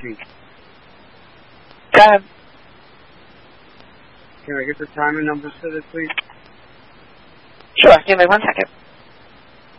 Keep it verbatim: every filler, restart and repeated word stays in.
speak. Go ahead. Can I get the time and numbers for this, please? Sure. Give me one second.